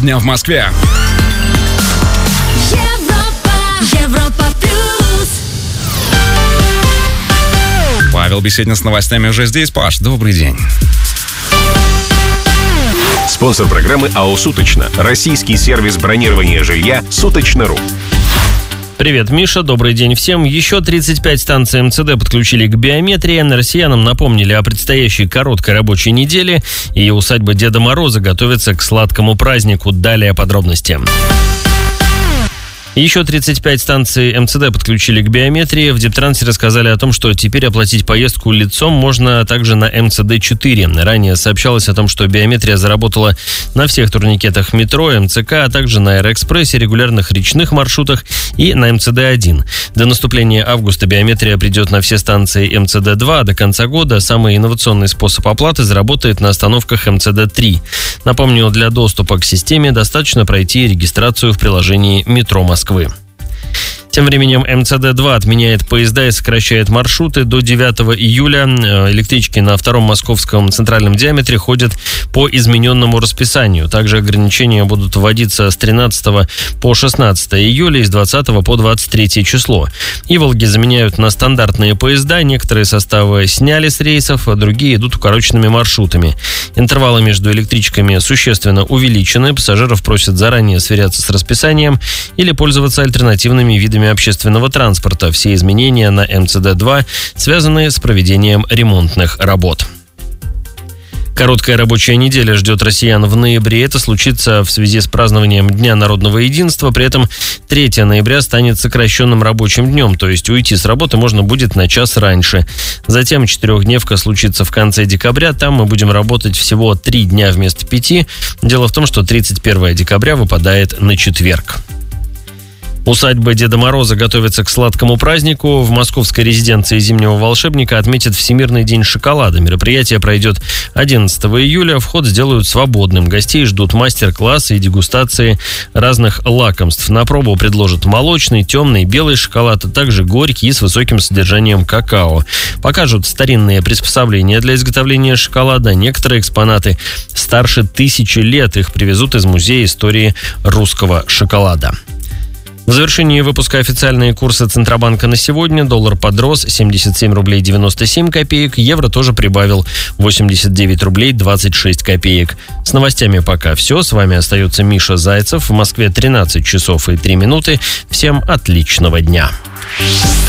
Дня в Москве. Европа плюс. Павел Беседин с новостями уже здесь. Паш, добрый день. Спонсор программы АО «Суточно». Российский сервис бронирования жилья «Суточно.ру». Привет, Миша, добрый день всем. Еще 35 станций МЦД подключили к биометрии. Россиянам напомнили о предстоящей короткой рабочей неделе. И усадьба Деда Мороза готовится к сладкому празднику. Далее подробности. Еще 35 станций МЦД подключили к биометрии. В Дептрансе рассказали о том, что теперь оплатить поездку лицом можно также на МЦД-4. Ранее сообщалось о том, что биометрия заработала на всех турникетах метро, МЦК, а также на Аэроэкспрессе, регулярных речных маршрутах и на МЦД-1. До наступления августа биометрия придет на все станции МЦД-2, а до конца года самый инновационный способ оплаты заработает на остановках МЦД-3. Напомню, для доступа к системе достаточно пройти регистрацию в приложении «Метро Москвы». Тем временем МЦД-2 отменяет поезда и сокращает маршруты. До 9 июля электрички на втором московском центральном диаметре ходят по измененному расписанию. Также ограничения будут вводиться с 13 по 16 июля и с 20 по 23 число. Иволги заменяют на стандартные поезда. Некоторые составы сняли с рейсов, а другие идут укороченными маршрутами. Интервалы между электричками существенно увеличены. Пассажиров просят заранее сверяться с расписанием или пользоваться альтернативными видами общественного транспорта. Все изменения на МЦД-2 связаны с проведением ремонтных работ. Короткая рабочая неделя ждет россиян в ноябре. Это случится в связи с празднованием Дня народного единства. При этом 3 ноября станет сокращенным рабочим днем, то есть уйти с работы можно будет на час раньше. Затем 4-дневка случится в конце декабря. Там мы будем работать всего 3 дня вместо 5. Дело в том, что 31 декабря выпадает на четверг. Усадьба Деда Мороза готовится к сладкому празднику. В московской резиденции Зимнего волшебника отметят Всемирный день шоколада. Мероприятие пройдет 11 июля. Вход сделают свободным. Гостей ждут мастер-классы и дегустации разных лакомств. На пробу предложат молочный, темный, белый шоколад, а также горький и с высоким содержанием какао. Покажут старинные приспособления для изготовления шоколада. Некоторые экспонаты старше 1000 лет. Их привезут из Музея истории русского шоколада. В завершении выпуска официальные курсы Центробанка на сегодня. Доллар подрос 77 рублей 97 копеек. Евро тоже прибавил 89 рублей 26 копеек. С новостями пока все. С вами остается Миша Зайцев. В Москве 13 часов и 3 минуты. Всем отличного дня.